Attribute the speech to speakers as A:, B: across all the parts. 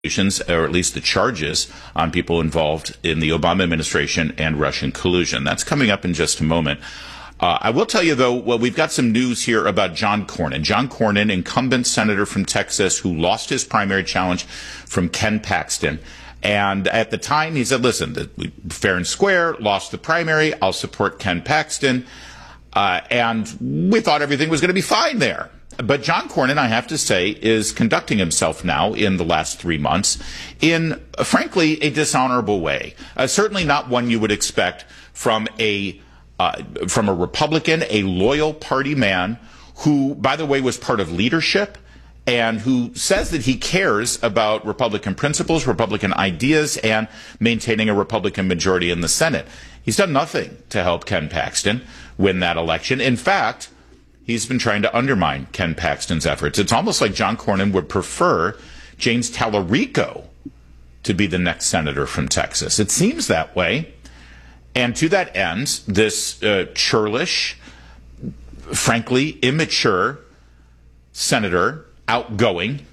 A: or at least the charges on people involved in the Obama administration and Russian collusion. That's coming up in just a moment. I will tell you, though, well, we've got some news here about John Cornyn. John Cornyn, incumbent senator from Texas who lost his primary challenge from Ken Paxton. And at the time, he said, listen, fair and square, lost the primary. I'll support Ken Paxton. And we thought everything was going to be fine there. But John Cornyn, I have to say, is conducting himself now in the last 3 months in, frankly, a dishonorable way. Certainly not one you would expect from a Republican, a loyal party man who, by the way, was part of leadership and who says that he cares about Republican principles, Republican ideas, and maintaining a Republican majority in the Senate. He's done nothing to help Ken Paxton win that election. In fact, he's been trying to undermine Ken Paxton's efforts. It's almost like John Cornyn would prefer James Tallarico to be the next senator from Texas. It seems that way. And to that end, this churlish, frankly, immature senator, outgoing,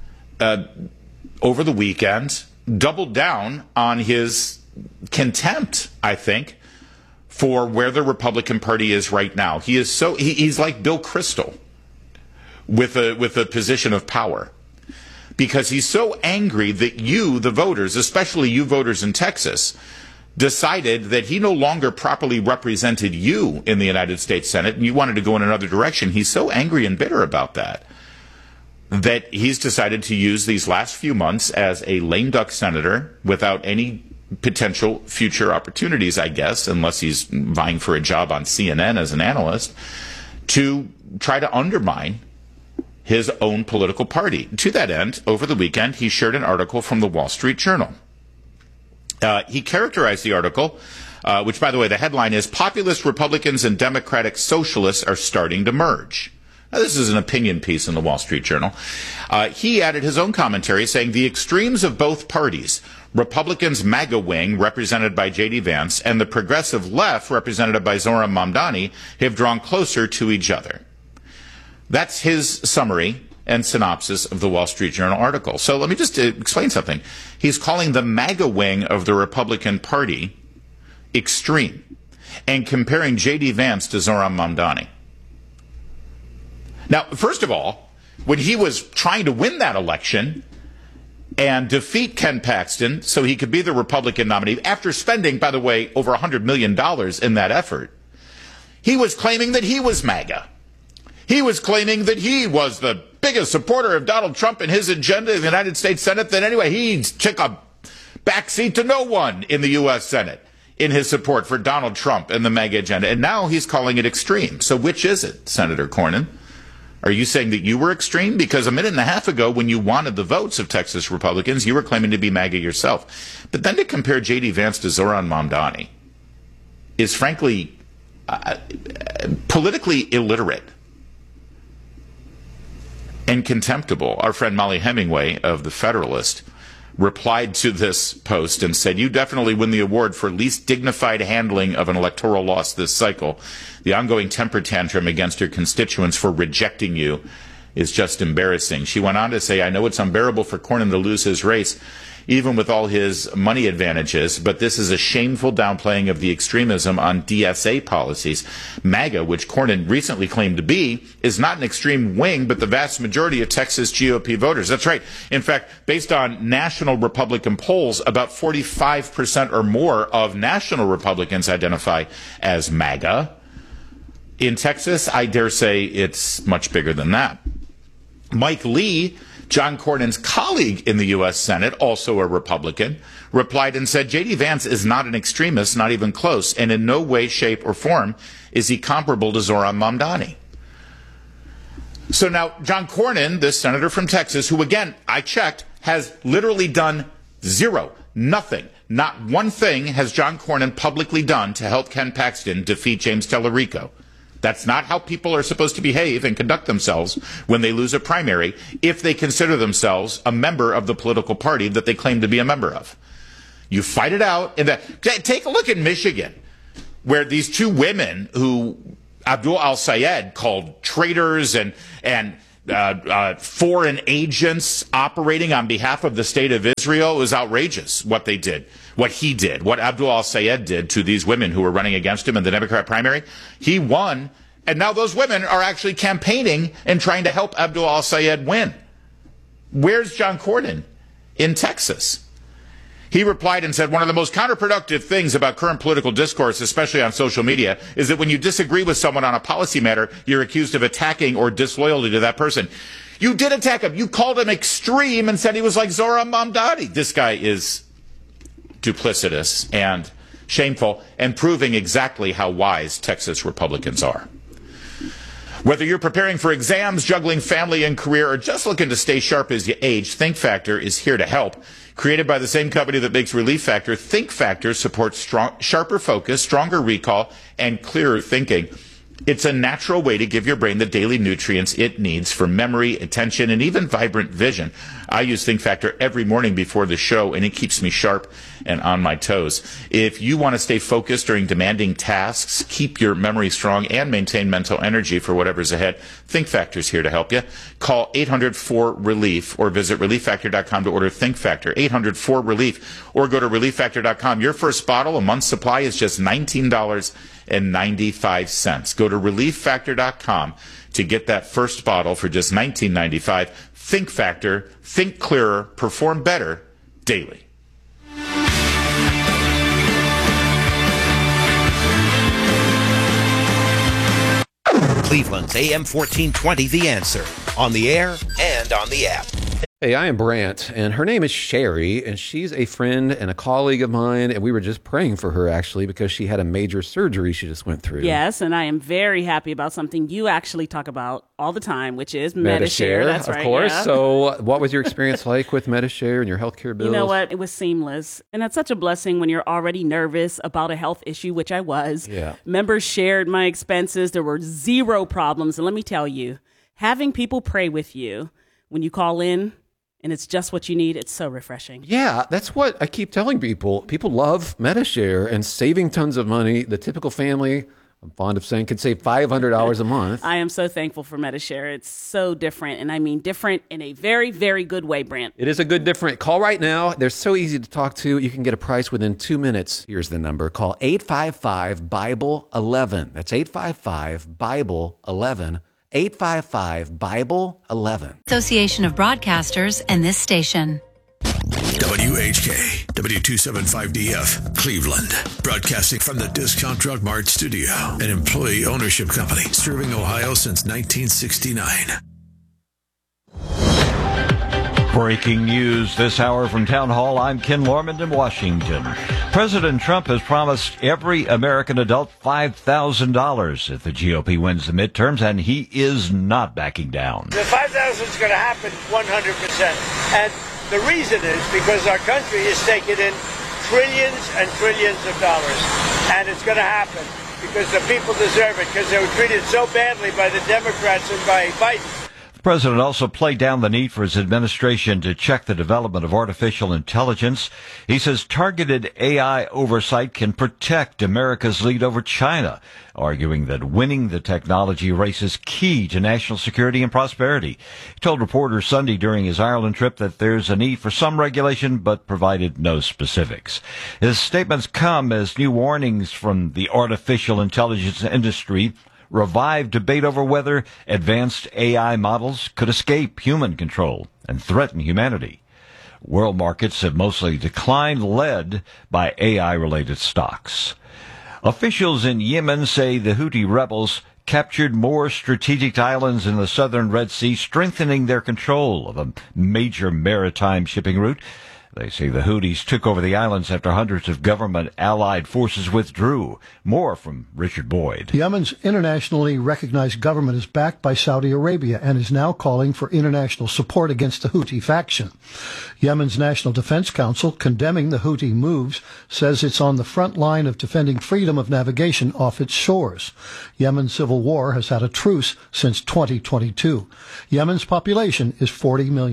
A: over the weekend, doubled down on his contempt, I think, for where the Republican Party is right now. He's like Bill Kristol with a position of power, because he's so angry that you, the voters, especially you voters in Texas, decided that he no longer properly represented you in the United States Senate and you wanted to go in another direction. He's so angry and bitter about that he's decided to use these last few months as a lame duck senator without any potential future opportunities, I guess, unless he's vying for a job on CNN as an analyst, to try to undermine his own political party. To that end, over the weekend, he shared an article from the Wall Street Journal. He characterized the article, which, by the way, the headline is, "Populist Republicans and Democratic Socialists are starting to merge." Now, this is an opinion piece in the Wall Street Journal. He added his own commentary saying, "The extremes of both parties, Republicans' MAGA wing, represented by J.D. Vance, and the progressive left, represented by Zohran Mamdani, have drawn closer to each other." That's his summary and synopsis of the Wall Street Journal article. So let me just explain something. He's calling the MAGA wing of the Republican Party extreme and comparing J.D. Vance to Zohran Mamdani. Now, first of all, when he was trying to win that election and defeat Ken Paxton so he could be the Republican nominee, after spending, by the way, over $100 million in that effort, he was claiming that he was MAGA. He was claiming that he was the biggest supporter of Donald Trump and his agenda in the United States Senate. That anyway, he took a backseat to no one in the U.S. Senate in his support for Donald Trump and the MAGA agenda. And now he's calling it extreme. So which is it, Senator Cornyn? Are you saying that you were extreme? Because a minute and a half ago, when you wanted the votes of Texas Republicans, you were claiming to be MAGA yourself. But then to compare J.D. Vance to Zohran Mamdani is frankly politically illiterate and contemptible. Our friend Molly Hemingway of The Federalist replied to this post and said, "You definitely win the award for least dignified handling of an electoral loss this cycle. The ongoing temper tantrum against your constituents for rejecting you is just embarrassing." She went on to say, "I know it's unbearable for Cornyn to lose his race, even with all his money advantages, but this is a shameful downplaying of the extremism on DSA policies. MAGA, which Cornyn recently claimed to be, is not an extreme wing, but the vast majority of Texas GOP voters." That's right. In fact, based on national Republican polls, about 45% or more of national Republicans identify as MAGA. In Texas, I dare say it's much bigger than that. Mike Lee, John Cornyn's colleague in the U.S. Senate, also a Republican, replied and said, "J.D. Vance is not an extremist, not even close, and in no way, shape, or form is he comparable to Zohran Mamdani." So now, John Cornyn, this senator from Texas, who, again, I checked, has literally done zero, nothing. Not one thing has John Cornyn publicly done to help Ken Paxton defeat James Tallarico. That's not how people are supposed to behave and conduct themselves when they lose a primary, if they consider themselves a member of the political party that they claim to be a member of. You fight it out. And take a look at Michigan, where these two women who Abdul al-Sayed called traitors and foreign agents operating on behalf of the state of Israel. It was outrageous what they did, what he did, what Abdul al-Sayed did to these women who were running against him in the Democrat primary. He won, and now those women are actually campaigning and trying to help Abdul al-Sayed win. Where's John Cornyn in Texas? He replied and said, one of the most counterproductive things about current political discourse, especially on social media, is that when you disagree with someone on a policy matter, you're accused of attacking or disloyalty to that person. You did attack him. You called him extreme and said he was like Zohran Mamdani. This guy is duplicitous and shameful and proving exactly how wise Texas Republicans are. Whether you're preparing for exams, juggling family and career, or just looking to stay sharp as you age, Think Factor is here to help. Created by the same company that makes Relief Factor, Think Factor supports sharper focus, stronger recall, and clearer thinking. It's a natural way to give your brain the daily nutrients it needs for memory, attention, and even vibrant vision. I use Think Factor every morning before the show, and it keeps me sharp and on my toes. If you want to stay focused during demanding tasks, keep your memory strong, and maintain mental energy for whatever's ahead, Think Factor's here to help you. Call 800-4RELIEF or visit ReliefFactor.com to order Think Factor, 800-4RELIEF, or go to ReliefFactor.com. Your first bottle, a month's supply, is just $19.95. Go to ReliefFactor.com to get that first bottle for just $19.95. Think Factor, think clearer, perform better daily.
B: Cleveland's AM 1420, The Answer, on the air and on the app.
C: Hey, I am Brant, and her name is Sherry, and she's a friend and a colleague of mine, and we were just praying for her, actually, because she had a major surgery she just went through.
D: Yes, and I am very happy about something you actually talk about all the time, which is Medi-Share. That's right,
C: of course.
D: Yeah.
C: So what was your experience like with Medi-Share and your healthcare bills?
D: You know what? It was seamless, and that's such a blessing when you're already nervous about a health issue, which I was.
C: Yeah.
D: Members shared my expenses. There were zero problems, and let me tell you, having people pray with you when you call in, and it's just what you need, it's so refreshing.
C: Yeah, that's what I keep telling people. People love Medi-Share and saving tons of money. The typical family, I'm fond of saying, could save $500 a month.
D: I am so thankful for Medi-Share. It's so different, and I mean different in a very, very good way, Brant.
C: It is a good different. Call right now. They're so easy to talk to. You can get a price within 2 minutes. Here's the number. Call 855-BIBLE-11. That's 855-BIBLE-11. 855-BIBLE-11.
E: Association of Broadcasters and this station.
F: WHK, W275DF, Cleveland. Broadcasting from the Discount Drug Mart studio, an employee ownership company serving Ohio since 1969.
G: Breaking news this hour from Town Hall. I'm Ken Lorman in Washington. President Trump has promised every American adult $5,000 if the GOP wins the midterms, and he is not backing down.
H: The $5,000 is going to happen 100%. And the reason is because our country is taking in trillions and trillions of dollars. And it's going to happen because the people deserve it, because they were treated so badly by the Democrats and by Biden.
G: The president also played down the need for his administration to check the development of artificial intelligence. He says targeted AI oversight can protect America's lead over China, arguing that winning the technology race is key to national security and prosperity. He told reporters Sunday during his Ireland trip that there's a need for some regulation, but provided no specifics. His statements come as new warnings from the artificial intelligence industry revive debate over whether advanced AI models could escape human control and threaten humanity. World markets have mostly declined, led by AI-related stocks. Officials in Yemen say the Houthi rebels captured more strategic islands in the southern Red Sea, strengthening their control of a major maritime shipping route. They say the Houthis took over the islands after hundreds of government-allied forces withdrew. More from Richard Boyd.
I: Yemen's internationally recognized government is backed by Saudi Arabia and is now calling for international support against the Houthi faction. Yemen's National Defense Council, condemning the Houthi moves, says it's on the front line of defending freedom of navigation off its shores. Yemen's civil war has had a truce since 2022. Yemen's population is 40 million.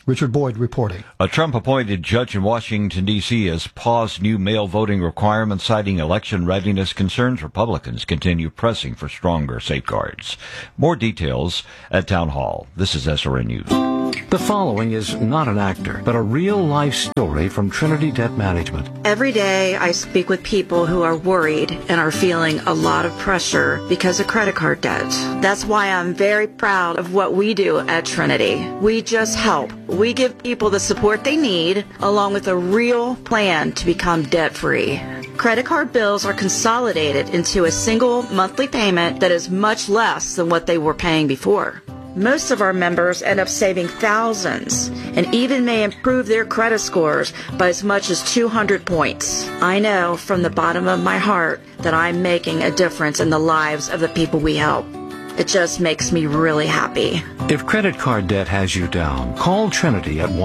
I: Richard Boyd reporting.
G: A Trump-appointed judge in Washington, D.C. has paused new mail voting requirements, citing election readiness concerns. Republicans continue pressing for stronger safeguards. More details at Town Hall. This is SRN News.
J: The following is not an actor, but a real-life story from Trinity Debt Management.
K: Every day I speak with people who are worried and are feeling a lot of pressure because of credit card debt. That's why I'm very proud of what we do at Trinity. We just help. We give people the support they need, along with a real plan to become debt-free. Credit card bills are consolidated into a single monthly payment that is much less than what they were paying before. Most of our members end up saving thousands and even may improve their credit scores by as much as 200 points. I know from the bottom of my heart that I'm making a difference in the lives of the people we help. It just makes me really happy.
J: If credit card debt has you down, call Trinity at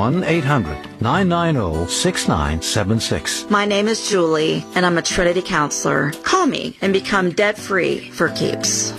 J: 1-800-990-6976.
K: My name is Julie, and I'm a Trinity counselor. Call me and become debt-free for keeps.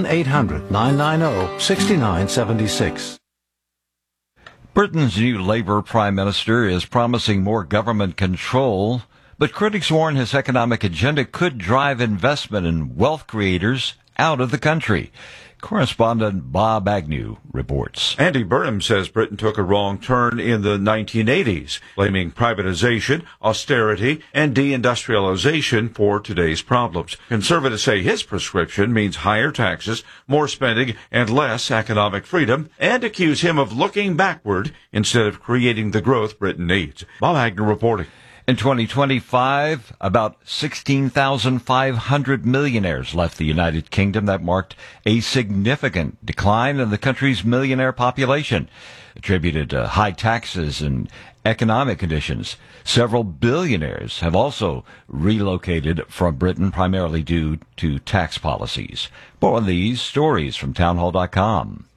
J: 1-800-990-6976.
G: Britain's new Labour Prime Minister is promising more government control, but critics warn his economic agenda could drive investment in wealth creators out of the country. Correspondent Bob Agnew reports.
L: Andy Burnham says Britain took a wrong turn in the 1980s, blaming privatization, austerity, and deindustrialization for today's problems. Conservatives say his prescription means higher taxes, more spending, and less economic freedom, and accuse him of looking backward instead of creating the growth Britain needs. Bob Agnew reporting.
G: In 2025, about 16,500 millionaires left the United Kingdom. That marked a significant decline in the country's millionaire population, attributed to high taxes and economic conditions. Several billionaires have also relocated from Britain, primarily due to tax policies. More on these stories from townhall.com.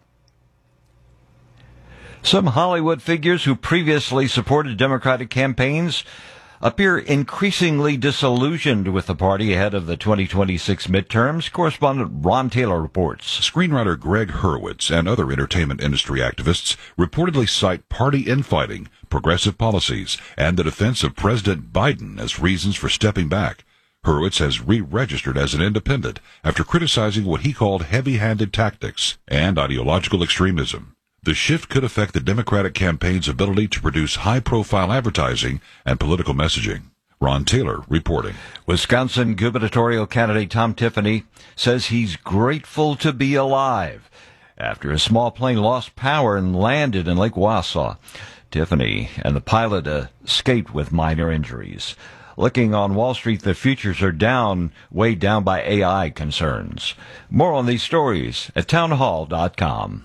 G: Some Hollywood figures who previously supported Democratic campaigns appear increasingly disillusioned with the party ahead of the 2026 midterms. Correspondent Ron Taylor reports.
M: Screenwriter Greg Hurwitz and other entertainment industry activists reportedly cite party infighting, progressive policies, and the defense of President Biden as reasons for stepping back. Hurwitz has re-registered as an independent after criticizing what he called heavy-handed tactics and ideological extremism. The shift could affect the Democratic campaign's ability to produce high-profile advertising and political messaging. Ron Taylor reporting.
G: Wisconsin gubernatorial candidate Tom Tiffany says he's grateful to be alive after a small plane lost power and landed in Lake Wausau. Tiffany and the pilot escaped with minor injuries. Looking on Wall Street, the futures are down, weighed down by AI concerns. More on these stories at townhall.com.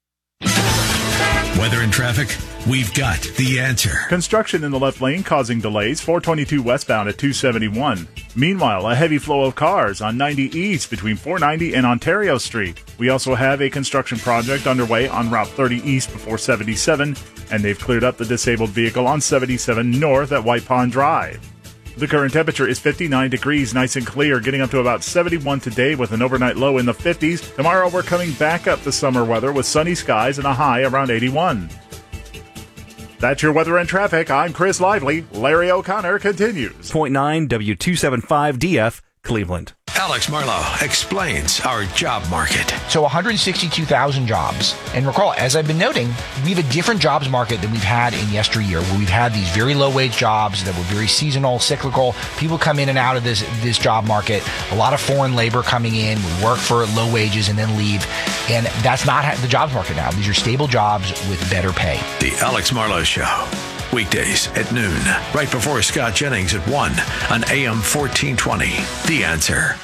F: Weather and traffic, we've got the answer.
N: Construction in the left lane causing delays, 422 westbound at 271. Meanwhile, a heavy flow of cars on 90 East between 490 and Ontario Street. We also have a construction project underway on Route 30 East before 77, and they've cleared up the disabled vehicle on 77 North at White Pond Drive. The current temperature is 59 degrees, nice and clear, getting up to about 71 today with an overnight low in the 50s. Tomorrow we're coming back up to summer weather with sunny skies and a high around 81. That's your weather and traffic. I'm Chris Lively. Larry O'Connor continues.
O: 0.9 W275DF, Cleveland.
F: Alex Marlowe explains our job market.
P: So 162,000 jobs. And recall, as I've been noting, we have a different jobs market than we've had in yesteryear, where we've had these very low-wage jobs that were very seasonal, cyclical. People come in and out of this job market. A lot of foreign labor coming in, work for low wages and then leave. And that's not the jobs market now. These are stable jobs with better pay.
F: The Alex Marlowe Show. Weekdays at noon, right before Scott Jennings at 1 on AM 1420. The Answer.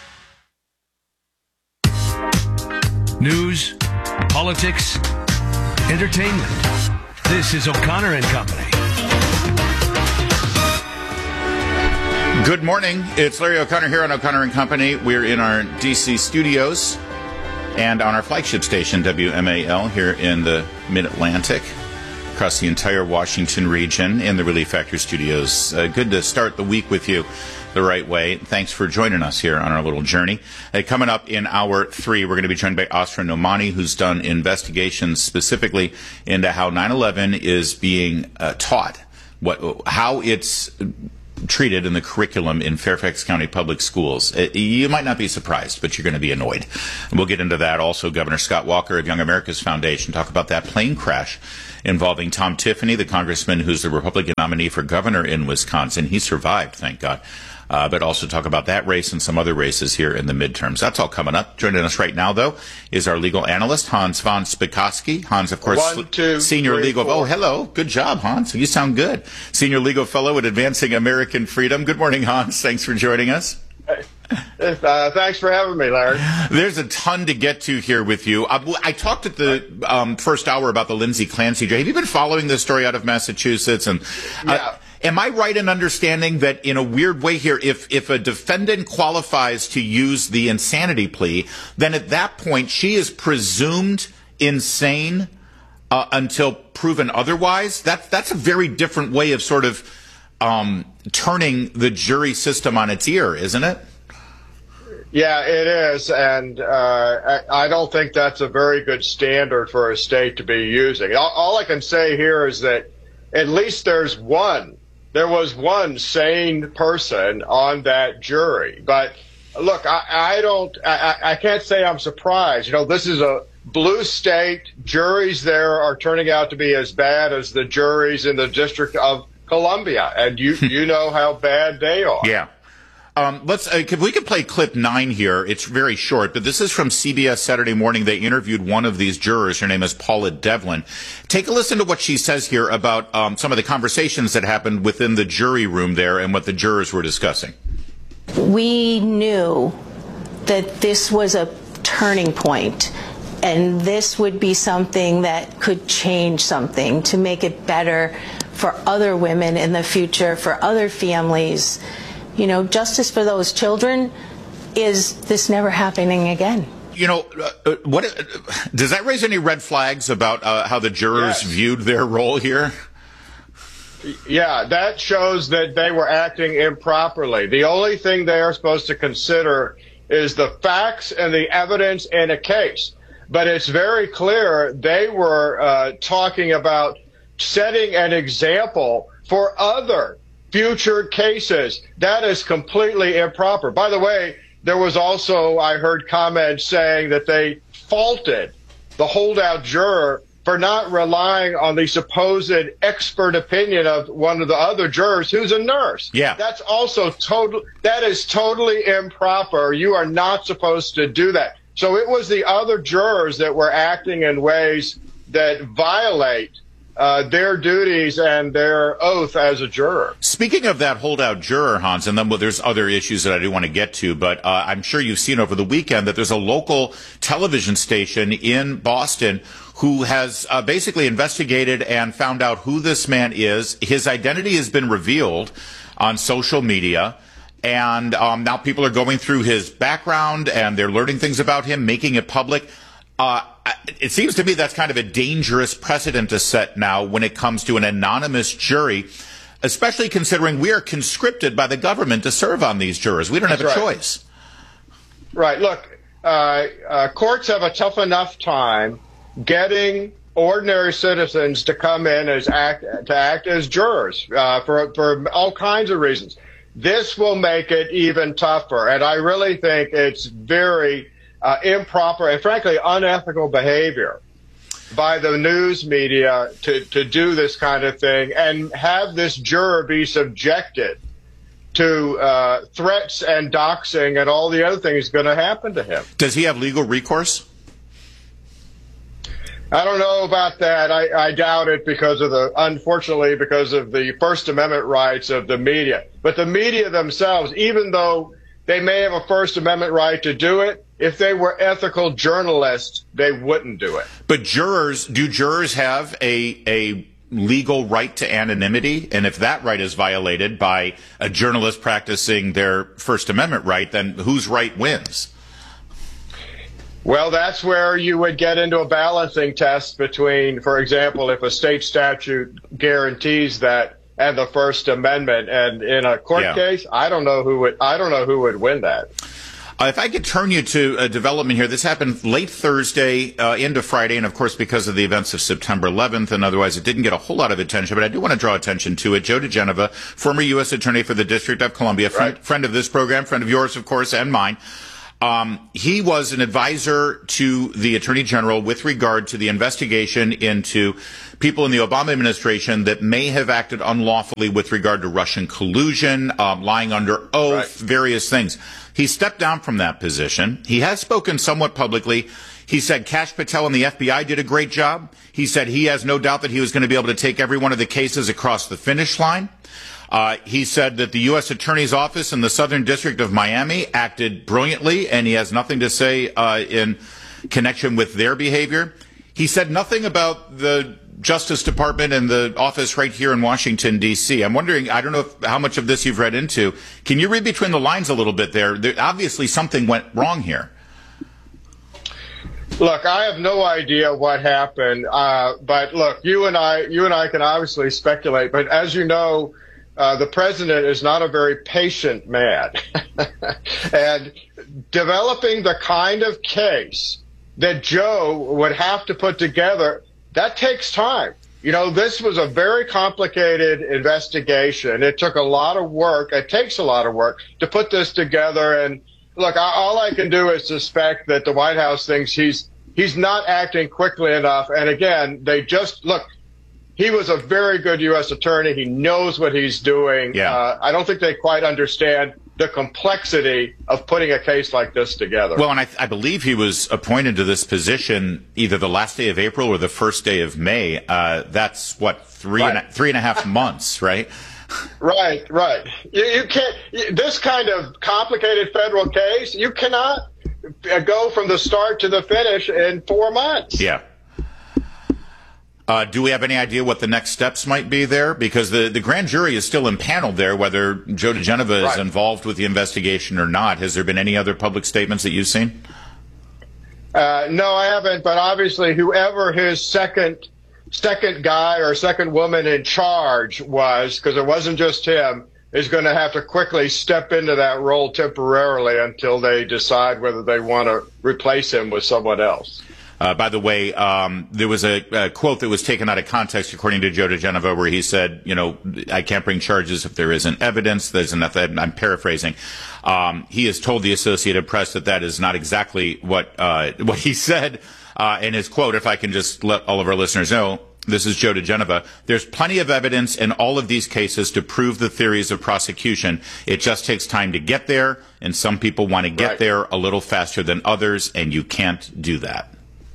Q: News, politics, entertainment. This is O'Connor and Company.
A: Good morning. It's Larry O'Connor here on O'Connor and Company. We're in our D.C. studios and on our flagship station, WMAL, here in the Mid-Atlantic. across the entire Washington region in the Relief Factor studios. Good to start the week with you the right way. Thanks for joining us here on our little journey. Coming up in hour 3, we're going to be joined by Asra Nomani, who's done investigations specifically into how 9/11 is being taught, how it's treated in the curriculum in Fairfax County Public Schools. You might not be surprised, but you're going to be annoyed. We'll get into that. Also, Governor Scott Walker of Young America's Foundation talk about that plane crash involving Tom Tiffany, the congressman who's the Republican nominee for governor in Wisconsin. He survived, thank God. But also talk about that race and some other races here in the midterms. That's all coming up. Joining us right now, though, is our legal analyst, Hans von Spakovsky. Hans, of course, senior legal. Oh, hello. Good job, Hans. You sound good. Senior legal fellow at Advancing American Freedom. Good morning, Hans. Thanks for joining us.
R: Thanks for having me, Larry.
A: There's a ton to get to here with you. I talked at the first hour about the Lindsay Clancy. Have you been following this story out of Massachusetts? And
R: yeah.
A: Am I right in understanding that in a weird way here, if a defendant qualifies to use the insanity plea, then at that point she is presumed insane until proven otherwise? That's a very different way of sort of turning the jury system on its ear, isn't it?
R: Yeah, it is, and I don't think that's a very good standard for a state to be using. All I can say here is that at least there was one sane person on that jury. But look, I can't say I'm surprised. You know, this is a blue state. Juries there are turning out to be as bad as the juries in the District of Columbia, and you know how bad they are.
A: Yeah. If we could play clip 9 here. It's very short, but this is from CBS Saturday Morning. They interviewed one of these jurors. Her name is Paula Devlin. Take a listen to what she says here about some of the conversations that happened within the jury room there and what the jurors were discussing.
S: We knew that this was a turning point, and this would be something that could change something to make it better for other women in the future, for other families. You know, justice for those children is this never happening again.
A: You know, what does that raise any red flags about how the jurors viewed their role here?
R: Yeah, that shows that they were acting improperly. The only thing they are supposed to consider is the facts and the evidence in a case. But it's very clear they were talking about setting an example for other future cases. That is completely improper. By the way, there was also, I heard comments saying that they faulted the holdout juror for not relying on the supposed expert opinion of one of the other jurors who's a nurse.
A: Yeah.
R: That's also that is totally improper. You are not supposed to do that. So it was the other jurors that were acting in ways that violate their duties and their oath as a juror.
A: Speaking of that holdout juror, Hans, and then there's other issues that I do want to get to, but I'm sure you've seen over the weekend that there's a local television station in Boston who has basically investigated and found out who this man is. His identity has been revealed on social media. And now people are going through his background and they're learning things about him, making it public. It seems to me that's kind of a dangerous precedent to set now when it comes to an anonymous jury, especially considering we are conscripted by the government to serve on these jurors. We don't have a choice.
R: Right. Look, courts have a tough enough time getting ordinary citizens to come in to act as jurors for all kinds of reasons. This will make it even tougher, and I really think it's very improper and frankly unethical behavior by the news media to do this kind of thing and have this juror be subjected to threats and doxing and all the other things going to happen to him.
A: Does he have legal recourse?
R: I don't know about that. I doubt it unfortunately because of the First Amendment rights of the media. But the media themselves, even though they may have a First Amendment right to do it, if they were ethical journalists, they wouldn't do it.
A: But do jurors have a legal right to anonymity? And if that right is violated by a journalist practicing their First Amendment right, then whose right wins?
R: Well, that's where you would get into a balancing test between, for example, if a state statute guarantees that and the First Amendment, and in a court case, I don't know who would win that.
A: If I could turn you to a development here, this happened late Thursday into Friday, and of course because of the events of September 11th, and otherwise it didn't get a whole lot of attention, but I do want to draw attention to it. Joe DeGenova, former U.S. Attorney for the District of Columbia, friend of this program, friend of yours, of course, and mine. He was an advisor to the Attorney General with regard to the investigation into people in the Obama administration that may have acted unlawfully with regard to Russian collusion, lying under oath, various things. He stepped down from that position. He has spoken somewhat publicly. He said Kash Patel and the FBI did a great job. He said he has no doubt that he was going to be able to take every one of the cases across the finish line. He said that the U.S. Attorney's Office in the Southern District of Miami acted brilliantly, and he has nothing to say in connection with their behavior. He said nothing about the Justice Department and the office right here in Washington, D.C. I'm wondering, I don't know how much of this you've read into. Can you read between the lines a little bit there? Obviously something went wrong here.
R: Look, I have no idea what happened, but look, you and I can obviously speculate, but as you know, the president is not a very patient man. And developing the kind of case that Joe would have to put together, that takes time. You know, this was a very complicated investigation. It took a lot of work. It takes a lot of work to put this together. And look, all I can do is suspect that the White House thinks he's not acting quickly enough. And again, he was a very good U.S. attorney. He knows what he's doing. I don't think they quite understand the complexity of putting a case like this together.
A: Well, and I believe he was appointed to this position either the last day of April or the first day of May. That's what, three and a half months, right?
R: Right. You can't. This kind of complicated federal case, you cannot go from the start to the finish in 4 months.
A: Yeah. Do we have any idea what the next steps might be there? Because the grand jury is still impaneled there, whether Joe DeGenova is involved with the investigation or not. Has there been any other public statements that you've seen?
R: No, I haven't. But obviously, whoever his second guy or second woman in charge was, because it wasn't just him, is going to have to quickly step into that role temporarily until they decide whether they want to replace him with someone else.
A: By the way, there was a quote that was taken out of context, according to Joe DeGenova, where he said, I can't bring charges if there isn't evidence. There's enough. I'm paraphrasing. He has told the Associated Press that is not exactly what he said in his quote. If I can just let all of our listeners know, this is Joe DeGenova. There's plenty of evidence in all of these cases to prove the theories of prosecution. It just takes time to get there, and some people want to get there a little faster than others, and you can't do that.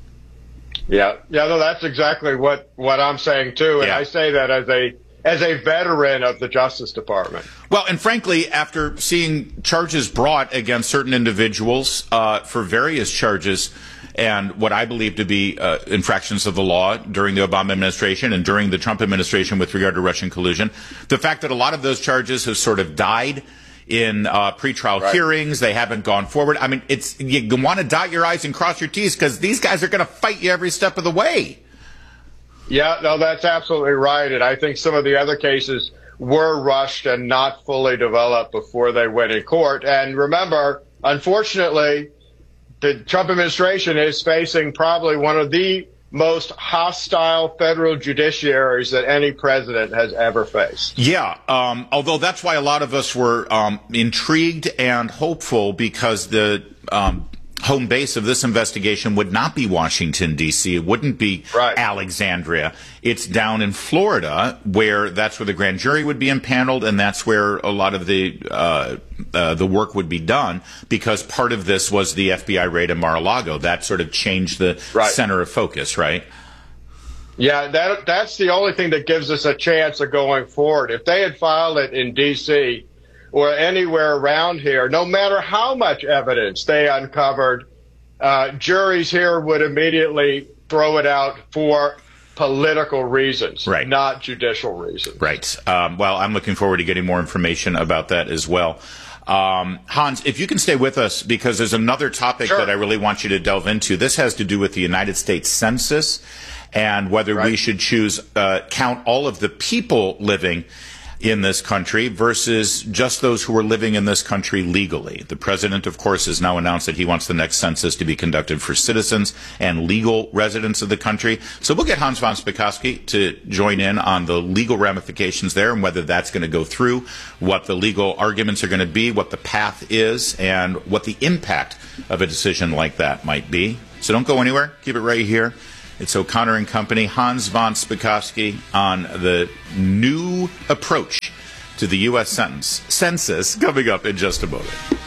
R: Yeah, no, that's exactly what I'm saying too, and I say that as a veteran of the Justice Department.
A: Well, and frankly, after seeing charges brought against certain individuals for various charges and what I believe to be infractions of the law during the Obama administration and during the Trump administration with regard to Russian collusion, the fact that a lot of those charges have sort of died in pretrial hearings, they haven't gone forward. I mean, you want to dot your I's and cross your T's because these guys are going to fight you every step of the way.
R: Yeah, no, that's absolutely right. And I think some of the other cases were rushed and not fully developed before they went in court. And remember, unfortunately, the Trump administration is facing probably one of the most hostile federal judiciaries that any president has ever faced.
A: Yeah, although that's why a lot of us were intrigued and hopeful because the home base of this investigation would not be Washington, D.C. It wouldn't be Alexandria. It's down in Florida, where that's where the grand jury would be impaneled, and that's where a lot of the work would be done, because part of this was the FBI raid in Mar-a-Lago. That sort of changed the center of focus, right?
R: Yeah, that's the only thing that gives us a chance of going forward. If they had filed it in D.C., or anywhere around here, no matter how much evidence they uncovered, juries here would immediately throw it out for political reasons,
A: right,
R: not judicial reasons.
A: Right. Well, I'm looking forward to getting more information about that as well. Hans, if you can stay with us, because there's another topic that I really want you to delve into. This has to do with the United States Census and whether we should count all of the people living in this country versus just those who are living in this country legally. The president, of course, has now announced that he wants the next census to be conducted for citizens and legal residents of the country. So we'll get Hans von Spakovsky to join in on the legal ramifications there and whether that's going to go through, what the legal arguments are going to be, what the path is, and what the impact of a decision like that might be. So don't go anywhere. Keep it right here. It's O'Connor and Company, Hans von Spakovsky on the new approach to the U.S. Census coming up in just a moment.